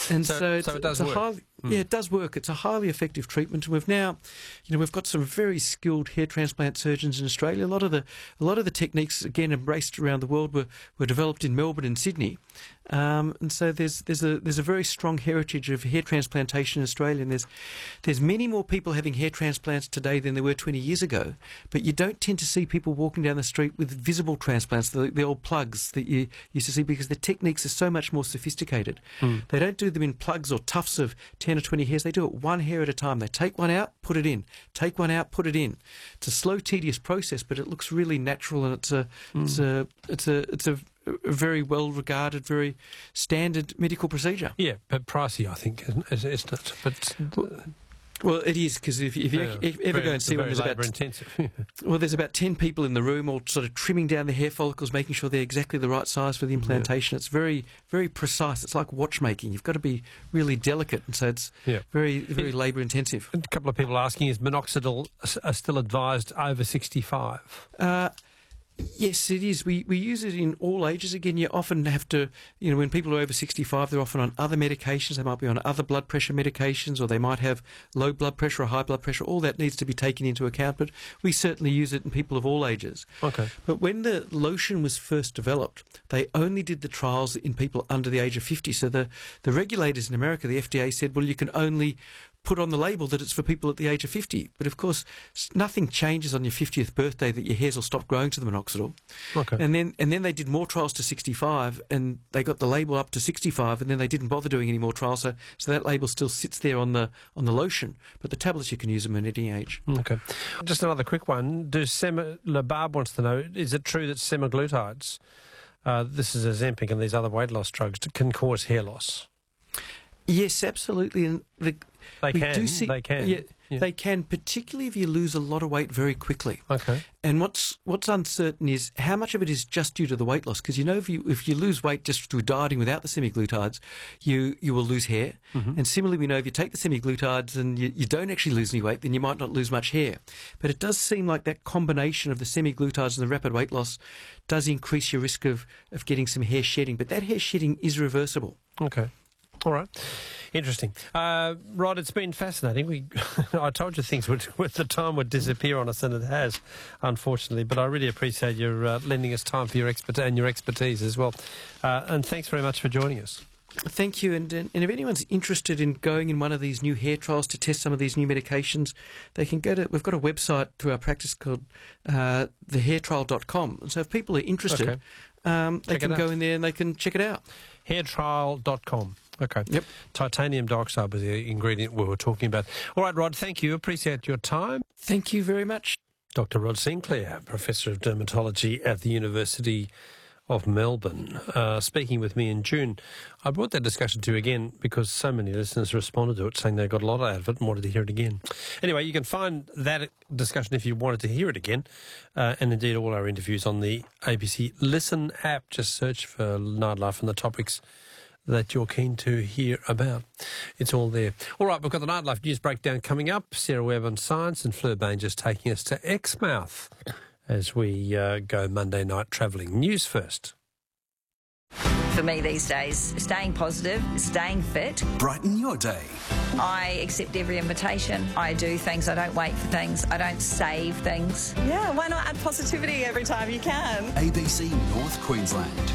And so it does work. Yeah, it does work. It's a highly effective treatment, and we've now, we've got some very skilled hair transplant surgeons in Australia. A lot of the techniques, again, embraced around the world were developed in Melbourne and Sydney, and so there's a very strong heritage of hair transplantation in Australia. And there's many more people having hair transplants today than there were 20 years ago. But you don't tend to see people walking down the street with visible transplants, the old plugs that you used to see, because the techniques are so much more sophisticated. They don't do them in plugs or tufts of 10 or 20 hairs. They do it one hair at a time. They take one out, put it in. Take one out, put it in. It's a slow, tedious process, but it looks really natural, and it's a very well regarded, very standard medical procedure. Yeah, but pricey, I think, isn't it? But well, it is, because if you ever go and see one, there's about 10 people in the room, all sort of trimming down the hair follicles, making sure they're exactly the right size for the implantation. It's very, very precise. It's like watchmaking. You've got to be really delicate, and so it's very, very labour intensive. A couple of people asking, is minoxidil still advised over 65? Yes, it is. We use it in all ages. Again, you often have to, when people are over 65, they're often on other medications. They might be on other blood pressure medications, or they might have low blood pressure or high blood pressure. All that needs to be taken into account, but we certainly use it in people of all ages. Okay. But when the lotion was first developed, they only did the trials in people under the age of 50. So the regulators in America, the FDA, said, well, you can only put on the label that it's for people at the age of 50. But of course, nothing changes on your 50th birthday that your hairs will stop growing to the minoxidil. Okay. And then they did more trials to 65, and they got the label up to 65, and then they didn't bother doing any more trials. So that label still sits there on the lotion, but the tablets, you can use them at any age. Okay. Just another quick one. Barb wants to know, is it true that semaglutides, this is Ozempic and these other weight loss drugs, can cause hair loss? Yes, absolutely. And They can. Yeah, they can, particularly if you lose a lot of weight very quickly. Okay. And what's uncertain is how much of it is just due to the weight loss. Because if you lose weight just through dieting without the semaglutides, you will lose hair. And similarly, we know if you take the semaglutides and you don't actually lose any weight, then you might not lose much hair. But it does seem like that combination of the semaglutides and the rapid weight loss does increase your risk of getting some hair shedding. But that hair shedding is reversible. Okay. All right. Interesting. Rod, it's been fascinating. I told you things with the time would disappear on us, and it has, unfortunately. But I really appreciate your lending us time for your expertise as well. And thanks very much for joining us. Thank you. And if anyone's interested in going in one of these new hair trials to test some of these new medications, they can go to, we've got a website through our practice called thehairtrial.com. And so if people are interested, they can go in there and they can check it out. Hairtrial.com. Okay. Yep. Titanium dioxide was the ingredient we were talking about. All right, Rod, thank you. Appreciate your time. Thank you very much. Dr. Rod Sinclair, Professor of Dermatology at the University of Melbourne, speaking with me in June. I brought that discussion to you again because so many listeners responded to it saying they got a lot out of it and wanted to hear it again. Anyway, you can find that discussion if you wanted to hear it again, and indeed all our interviews on the ABC Listen app. Just search for Nightlife and the topics that you're keen to hear about. It's all there. All right, we've got the Nightlife News Breakdown coming up. Sarah Webb on Science, and Fleur Bain just taking us to Exmouth as we go Monday night travelling. News first. For me these days, staying positive, staying fit. Brighten your day. I accept every invitation. I do things. I don't wait for things. I don't save things. Yeah, why not add positivity every time you can? ABC North Queensland.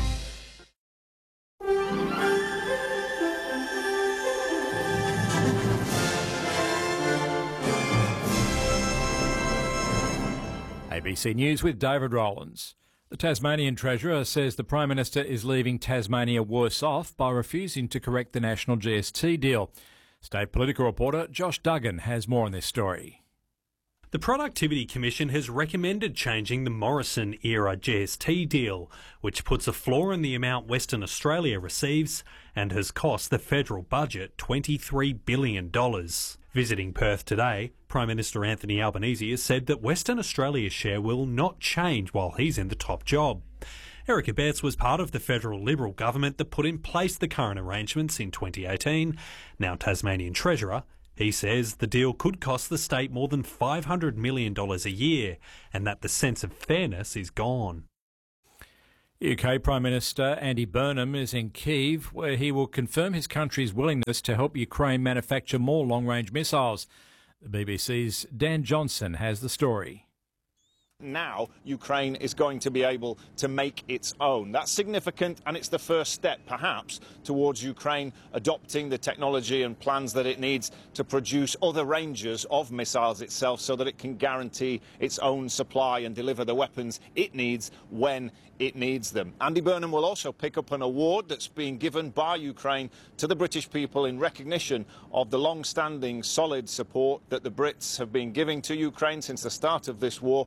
ABC News with David Rowlands. The Tasmanian Treasurer says the Prime Minister is leaving Tasmania worse off by refusing to correct the national GST deal. State political reporter Josh Duggan has more on this story. The Productivity Commission has recommended changing the Morrison-era GST deal, which puts a floor in the amount Western Australia receives and has cost the federal budget $23 billion. Visiting Perth today, Prime Minister Anthony Albanese has said that Western Australia's share will not change while he's in the top job. Eric Abetz was part of the federal Liberal government that put in place the current arrangements in 2018. Now Tasmanian Treasurer, he says the deal could cost the state more than $500 million a year and that the sense of fairness is gone. UK Prime Minister Andy Burnham is in Kyiv, where he will confirm his country's willingness to help Ukraine manufacture more long-range missiles. The BBC's Dan Johnson has the story. Now Ukraine is going to be able to make its own. That's significant, and it's the first step, perhaps, towards Ukraine adopting the technology and plans that it needs to produce other ranges of missiles itself so that it can guarantee its own supply and deliver the weapons it needs when it needs them. Andy Burnham will also pick up an award that's being given by Ukraine to the British people in recognition of the long-standing solid support that the Brits have been giving to Ukraine since the start of this war.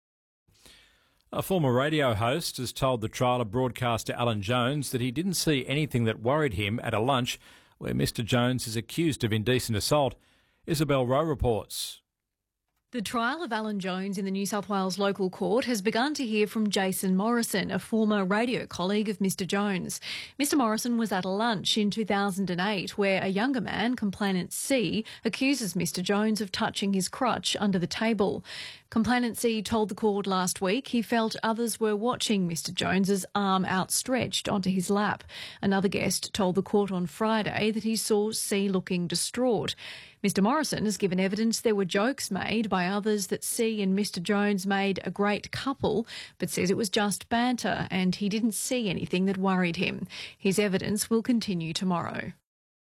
A former radio host has told the Trial broadcaster Alan Jones that he didn't see anything that worried him at a lunch where Mr Jones is accused of indecent assault. Isabel Rowe reports. The trial of Alan Jones in the New South Wales local court has begun to hear from Jason Morrison, a former radio colleague of Mr Jones. Mr Morrison was at a lunch in 2008 where a younger man, complainant C, accuses Mr Jones of touching his crutch under the table. Complainant C told the court last week he felt others were watching Mr Jones's arm outstretched onto his lap. Another guest told the court on Friday that he saw C looking distraught. Mr Morrison has given evidence there were jokes made by others that C and Mr Jones made a great couple, but says it was just banter and he didn't see anything that worried him. His evidence will continue tomorrow.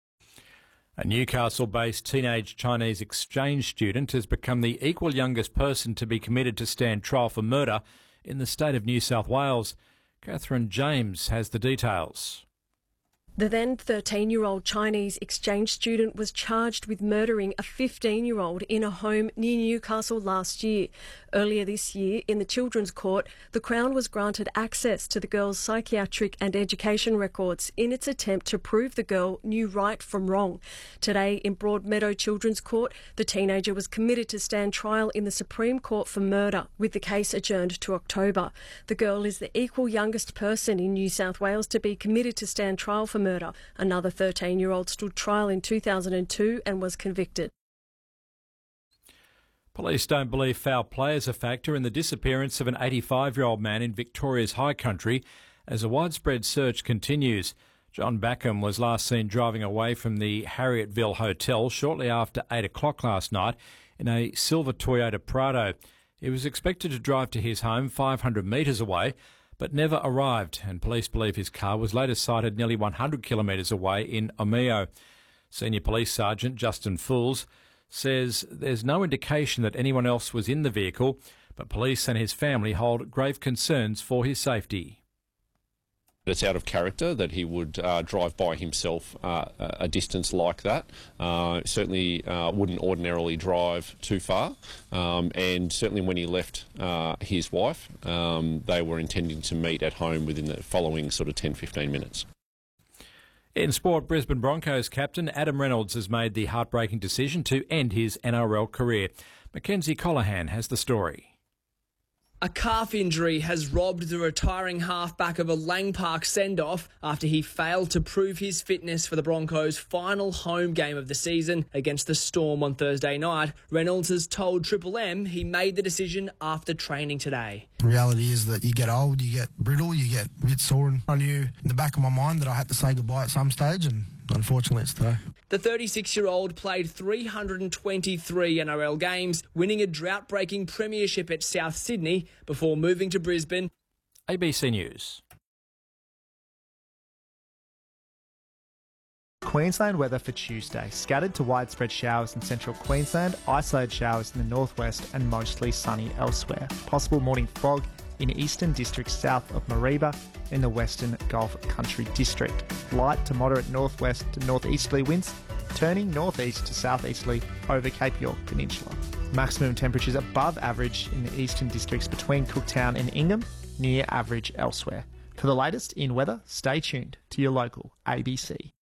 A Newcastle-based teenage Chinese exchange student has become the equal youngest person to be committed to stand trial for murder in the state of New South Wales. Catherine James has the details. The then 13-year-old Chinese exchange student was charged with murdering a 15-year-old in a home near Newcastle last year. Earlier this year, in the Children's Court, the Crown was granted access to the girl's psychiatric and education records in its attempt to prove the girl knew right from wrong. Today, in Broadmeadow Children's Court, the teenager was committed to stand trial in the Supreme Court for murder, with the case adjourned to October. The girl is the equal youngest person in New South Wales to be committed to stand trial for murder. Another 13-year-old stood trial in 2002 and was convicted. Police don't believe foul play is a factor in the disappearance of an 85-year-old man in Victoria's High Country as a widespread search continues. John Backham was last seen driving away from the Harrietville Hotel shortly after 8 o'clock last night in a silver Toyota Prado. He was expected to drive to his home 500 metres away, but never arrived, and police believe his car was later sighted nearly 100 kilometres away in Omeo. Senior Police Sergeant Justin Fools says there's no indication that anyone else was in the vehicle, but police and his family hold grave concerns for his safety. It's out of character that he would drive by himself a distance like that. Certainly wouldn't ordinarily drive too far, and certainly when he left his wife, they were intending to meet at home within the following sort of 10-15 minutes. In sport, Brisbane Broncos captain Adam Reynolds has made the heartbreaking decision to end his NRL career. Mackenzie Colohan has the story. A calf injury has robbed the retiring halfback of a Lang Park send-off after he failed to prove his fitness for the Broncos' final home game of the season against the Storm on Thursday night. Reynolds has told Triple M he made the decision after training today. The reality is that you get old, you get brittle, you get a bit sore, and I knew in the back of my mind that I had to say goodbye at some stage, and unfortunately it's today. The 36-year-old played 323 NRL games, winning a drought-breaking premiership at South Sydney before moving to Brisbane. ABC News. Queensland weather for Tuesday. Scattered to widespread showers in central Queensland, isolated showers in the northwest and mostly sunny elsewhere. Possible morning fog in eastern districts south of Mareeba in the western Gulf Country district. Light to moderate northwest to northeasterly winds, turning northeast to southeasterly over Cape York Peninsula. Maximum temperatures above average in the eastern districts between Cooktown and Ingham, near average elsewhere. For the latest in weather, stay tuned to your local ABC.